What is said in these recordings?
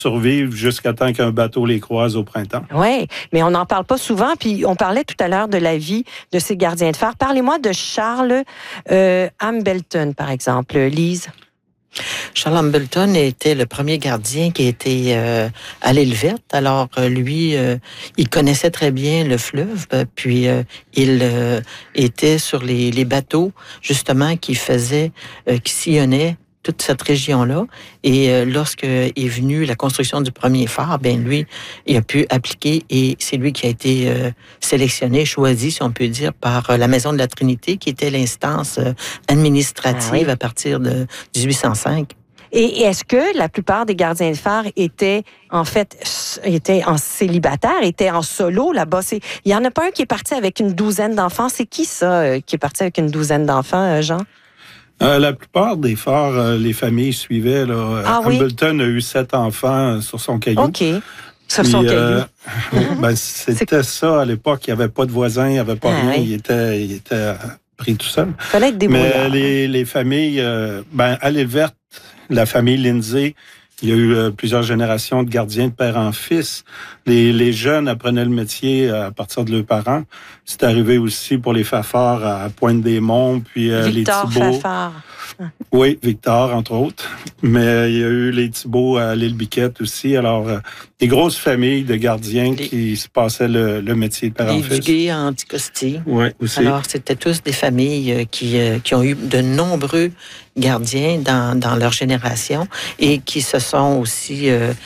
survivre jusqu'à temps qu'un bateau les croise au printemps. Oui, mais on n'en parle pas souvent. Puis on parlait tout à l'heure de la vie de ces gardiens de phare. Parlez-moi de Charles Hambleton, par exemple. Lise? Charles Hambleton était le premier gardien qui était à l'île Verte. Alors, lui, il connaissait très bien le fleuve, puis il était sur les bateaux, justement, qui sillonnaient toute cette région-là. Et lorsque est venue la construction du premier phare, ben lui, il a pu appliquer et c'est lui qui a été sélectionné, choisi, si on peut dire, par la Maison de la Trinité, qui était l'instance administrative à partir de 1805. Et est-ce que la plupart des gardiens de phare étaient en célibataire, étaient en solo là-bas? Il n'y en a pas un qui est parti avec une douzaine d'enfants. C'est qui ça qui est parti avec une douzaine d'enfants, Jean? La plupart des phares, les familles suivaient. Hambleton a eu 7 enfants sur son caillou. OK. Sur son caillou. C'était ça à l'époque. Il n'y avait pas de voisins, il n'y avait pas rien. Oui. Il était pris tout seul. Il fallait être débrouillard. Mais les familles, à l'île Verte, la famille Lindsay, il y a eu plusieurs générations de gardiens de père en fils. Les jeunes apprenaient le métier à partir de leurs parents. C'est arrivé aussi pour les Fafard à Pointe-des-Monts, puis les Thibault. Fafard. Oui, Victor, entre autres. Mais il y a eu les Thibault à l'île Biquette aussi. Alors, des grosses familles de gardiens qui se passaient le métier de père en fils. Les Duguay à Anticosti. Oui, aussi. Alors, c'était tous des familles qui ont eu de nombreux gardiens dans leur génération et qui se sont aussi...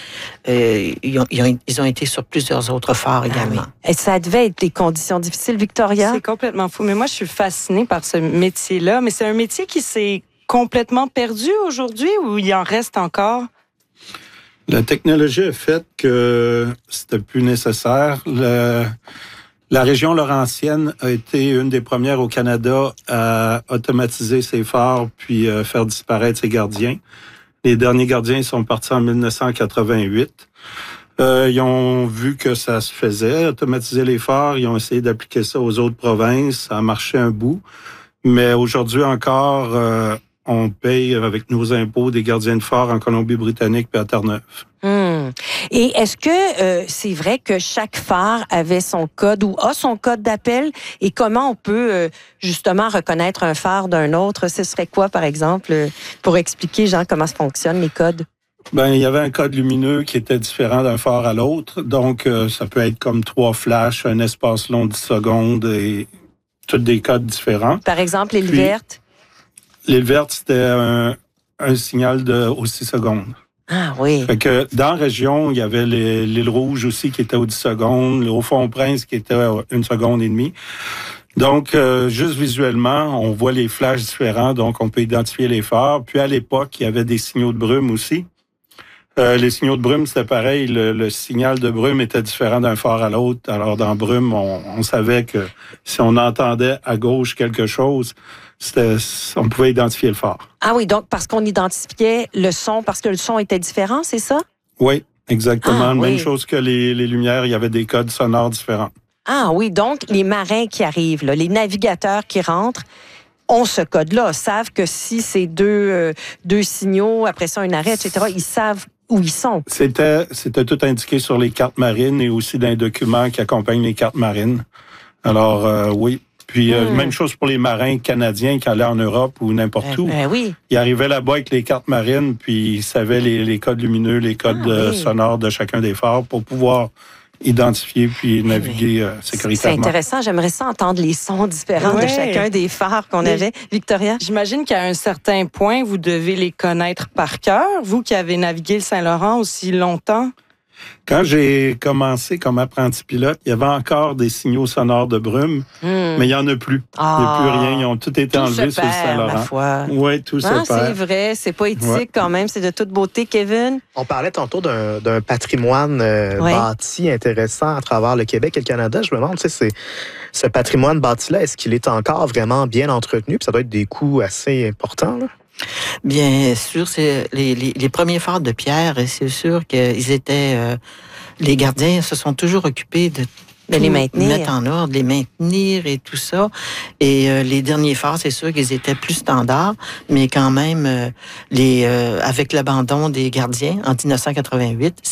ils ont été sur plusieurs autres phares également. Oui. Et ça devait être des conditions difficiles, Victoria? C'est complètement fou. Mais moi, je suis fascinée par ce métier-là. Mais c'est un métier qui s'est complètement perdu aujourd'hui ou il en reste encore? La technologie a fait que c'était plus nécessaire. La région laurentienne a été une des premières au Canada à automatiser ses phares puis faire disparaître ses gardiens. Les derniers gardiens sont partis en 1988. Ils ont vu que ça se faisait, automatiser les phares. Ils ont essayé d'appliquer ça aux autres provinces. Ça a marché un bout. Mais aujourd'hui encore, on paye avec nos impôts des gardiens de phare en Colombie-Britannique et à Terre-Neuve. Et est-ce que c'est vrai que chaque phare avait son code ou a son code d'appel? Et comment on peut justement reconnaître un phare d'un autre? Ce serait quoi, par exemple, pour expliquer, Jean, comment ça fonctionne, les codes? Il y avait un code lumineux qui était différent d'un phare à l'autre. Donc, ça peut être comme 3 flashs, un espace long de 10 secondes et tous des codes différents. Par exemple, l'île verte? L'île verte, c'était un signal aux 6 secondes. Ah oui. Fait que dans la région, il y avait l'île rouge aussi qui était aux 10 secondes, le Haut-Fond-Prince qui était à 1 seconde et demie. Donc, juste visuellement, on voit les flashs différents, donc on peut identifier les phares. Puis à l'époque, il y avait des signaux de brume aussi. Les signaux de brume, c'était pareil. Le signal de brume était différent d'un phare à l'autre. Alors, dans brume, on savait que si on entendait à gauche quelque chose, on pouvait identifier le phare. Ah oui, donc parce qu'on identifiait le son, parce que le son était différent, c'est ça? Oui, exactement. Même chose que les lumières, il y avait des codes sonores différents. Ah oui, donc les marins qui arrivent, là, les navigateurs qui rentrent, ont ce code-là, savent que si c'est deux signaux, après ça un arrêt, etc., ils savent où ils sont. C'était tout indiqué sur les cartes marines et aussi dans les documents qui accompagnent les cartes marines. Alors, oui. Puis, même chose pour les marins canadiens qui allaient en Europe ou n'importe où. Oui. Ils arrivaient là-bas avec les cartes marines, puis ils savaient les codes lumineux, les codes sonores de chacun des phares pour pouvoir identifier puis naviguer sécuritairement. C'est intéressant. J'aimerais ça entendre les sons différents de chacun des phares qu'on avait. Victoria? J'imagine qu'à un certain point, vous devez les connaître par cœur, vous qui avez navigué le Saint-Laurent aussi longtemps. Quand j'ai commencé comme apprenti pilote, il y avait encore des signaux sonores de brume, mais il n'y en a plus. Il n'y a plus rien. Ils ont tout été enlevés sur le Saint-Laurent. Oui, tout se perd. C'est vrai, c'est pas éthique quand même, c'est de toute beauté, Kevin. On parlait tantôt d'un patrimoine bâti intéressant à travers le Québec et le Canada. Je me demande, ce patrimoine bâti-là, est-ce qu'il est encore vraiment bien entretenu? Puis ça doit être des coûts assez importants, là. Bien sûr, c'est les premiers phares de pierre, et c'est sûr qu'ils étaient... les gardiens se sont toujours occupés de les maintenir, mettre en ordre, les maintenir et tout ça. Et les derniers phares, c'est sûr qu'ils étaient plus standards, mais quand même, avec l'abandon des gardiens en 1988,